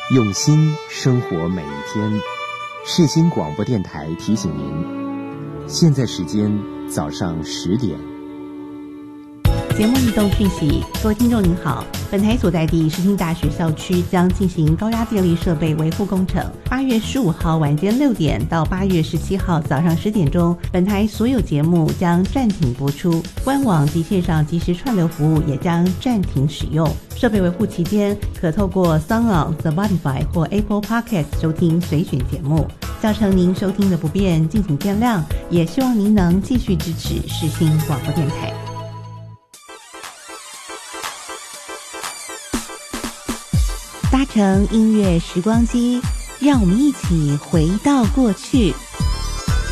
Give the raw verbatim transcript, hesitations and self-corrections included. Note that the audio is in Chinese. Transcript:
用心生活每一天。世新广播电台提醒您，现在时间早上十点。 节目移动讯息，各位听众您好，本台所在地世新大学校区将进行高压电力设备维护工程。八月十五号晚间六点到八月十七号早上十点钟，本台所有节目将暂停播出，官网及线上即时串流服务也将暂停使用。设备维护期间，可透过 SoundOn、Spotify 或 Apple Podcast 收听随选节目。造成您收听的不便，敬请见谅，也希望您能继续支持世新广播电台。搭乘音乐时光机，让我们一起回到过去，